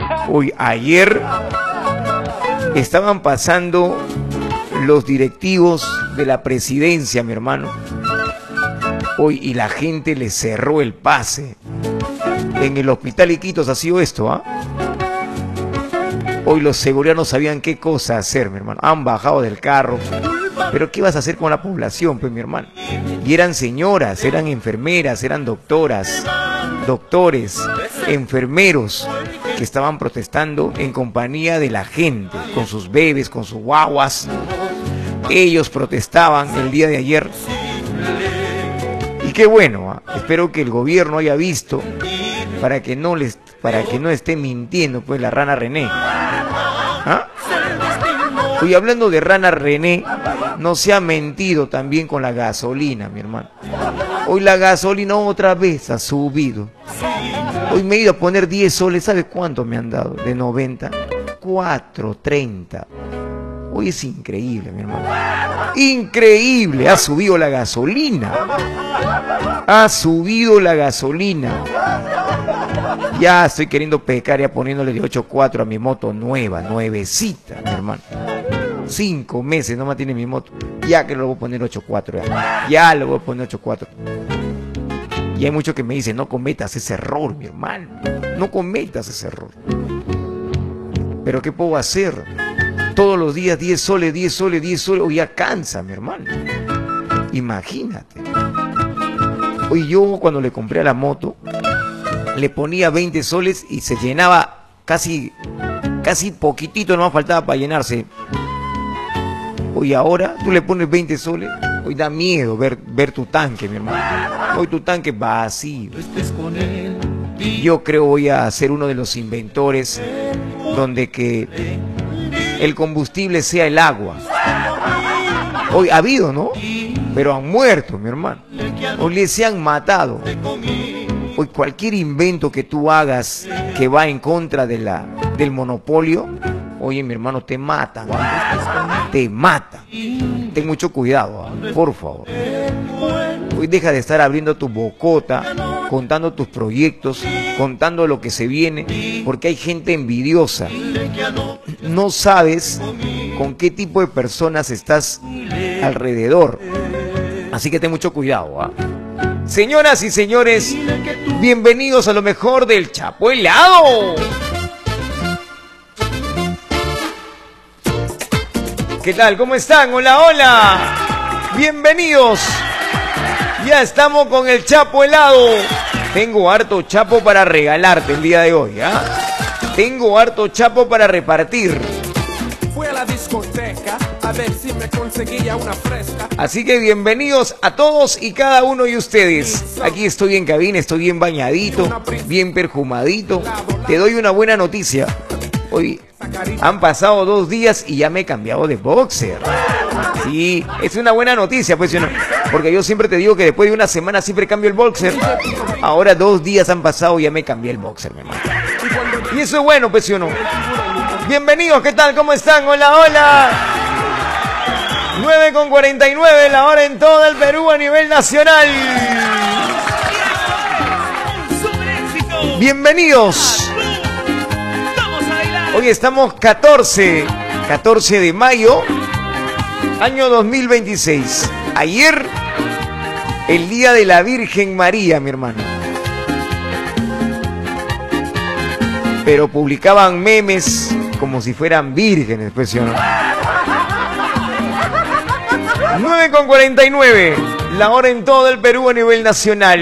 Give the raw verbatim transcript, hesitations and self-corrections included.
Hoy, ayer estaban pasando los directivos de la presidencia, mi hermano. Hoy, y la gente le cerró el pase. En el hospital Iquitos ha sido esto, ¿ah? ¿eh? Hoy los seguridad no sabían qué cosa hacer, mi hermano. Han bajado del carro. Pero ¿qué vas a hacer con la población, pues, mi hermano? Y eran señoras, eran enfermeras, eran doctoras, doctores, enfermeros que estaban protestando en compañía de la gente, con sus bebés, con sus guaguas. Ellos protestaban el día de ayer. Y qué bueno, ¿eh? Espero que el gobierno haya visto para que no les, para que no esté mintiendo, pues, la rana René. ¿Ah? Hoy, hablando de rana René, no se ha mentido también con la gasolina, mi hermano. Hoy la gasolina otra vez ha subido. Hoy me he ido a poner diez soles, ¿sabe cuánto me han dado? De noventa, cuatro treinta. Hoy es increíble, mi hermano. Increíble, ha subido la gasolina. Ha subido la gasolina. Ya estoy queriendo pecar, ya poniéndole de ocho cuatro a mi moto nueva, nuevecita, mi hermano. Cinco meses nomás tiene mi moto. Ya que lo voy a poner ocho cuatro. Ya, ya lo voy a poner ocho cuatro. Y hay muchos que me dicen, no cometas ese error, mi hermano. No cometas ese error. Pero ¿qué puedo hacer? Todos los días diez soles, diez soles, diez soles. Hoy ya cansa, mi hermano. Imagínate. Hoy yo cuando le compré a la moto, le ponía veinte soles y se llenaba casi, casi poquitito, no faltaba para llenarse. Hoy ahora tú le pones veinte soles, hoy da miedo ver, ver tu tanque, mi hermano. Hoy tu tanque vacío. Yo creo voy a ser uno de los inventores donde que el combustible sea el agua. Hoy ha habido, ¿no? Pero han muerto, mi hermano. Hoy les se han matado. Hoy cualquier invento que tú hagas que va en contra de la, del monopolio, oye, mi hermano, te matan. Te matan. Ten mucho cuidado, ¿eh? Por favor. Hoy deja de estar abriendo tu bocota, contando tus proyectos, contando lo que se viene, porque hay gente envidiosa. No sabes con qué tipo de personas estás alrededor. Así que ten mucho cuidado, ¿ah? ¿eh? Señoras y señores, bienvenidos a lo mejor del Chapo Helado. ¿Qué tal? ¿Cómo están? Hola, hola. Bienvenidos. Ya estamos con el Chapo Helado. Tengo harto chapo para regalarte el día de hoy, ¿ah? ¿eh? Tengo harto chapo para repartir. Fui a la discoteca a ver si me conseguía una fresca. Así que bienvenidos a todos y cada uno de ustedes. Aquí estoy en cabina, estoy bien bañadito, bien perfumadito. Te doy una buena noticia. Hoy han pasado dos días y ya me he cambiado de boxer. Sí, es una buena noticia, pues, ¿no? Porque yo siempre te digo que después de una semana siempre cambio el boxer. Ahora dos días han pasado y ya me cambié el boxer, mi hermano. Y eso es bueno, pues, ¿no? Bienvenidos, ¿qué tal? ¿Cómo están? Hola, hola. nueve con cuarenta y nueve, la hora en todo el Perú a nivel nacional. Bienvenidos. Hoy estamos catorce, catorce de mayo, año dos mil veintiséis. Ayer, el día de la Virgen María, mi hermano. Pero publicaban memes como si fueran vírgenes, pues, ¿sí o no? nueve con cuarenta y nueve, la hora en todo el Perú a nivel nacional.